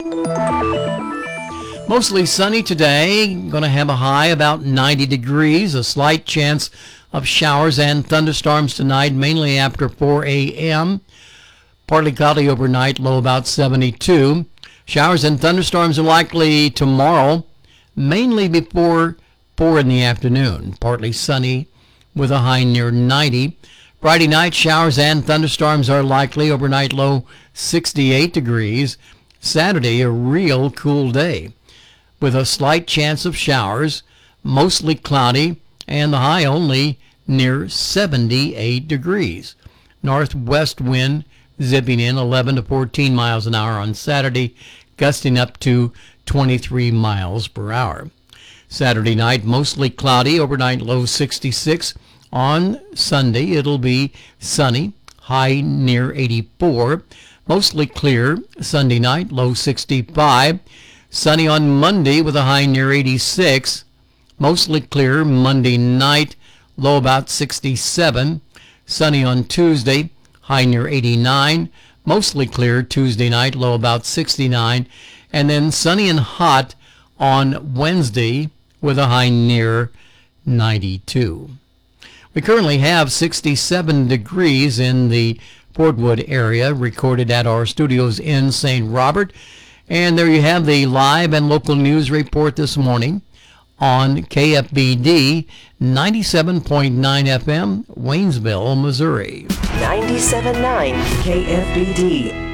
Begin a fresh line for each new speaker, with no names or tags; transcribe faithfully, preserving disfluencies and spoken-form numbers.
Mostly sunny today. Going to have a high about ninety degrees. A slight chance of showers and thunderstorms tonight, mainly after four a.m. Partly cloudy overnight, low about seventy-two. Showers and thunderstorms are likely tomorrow, mainly before four in the afternoon. Partly sunny with a high near ninety. Friday night, showers and thunderstorms are likely. Overnight low sixty-eight degrees. Saturday, a real cool day with a slight chance of showers, mostly cloudy, and the high only near seventy-eight degrees. Northwest wind zipping in eleven to fourteen miles an hour on Saturday, gusting up to twenty-three miles per hour. Saturday night, mostly cloudy, overnight low sixty-six. On Sunday, it'll be sunny, high near eighty-four. Mostly clear Sunday night, low sixty-five. Sunny on Monday with a high near eighty-six. Mostly clear Monday night, low about sixty-seven. Sunny on Tuesday, high near eighty-nine. Mostly clear Tuesday night, low about sixty-nine. And then sunny and hot on Wednesday with a high near ninety-two. We currently have sixty-seven degrees in the Fort Wood area, recorded at our studios in Saint Robert. And there you have the live and local news report this morning on K F B D ninety-seven point nine F M, Waynesville, Missouri.
ninety-seven point nine K F B D.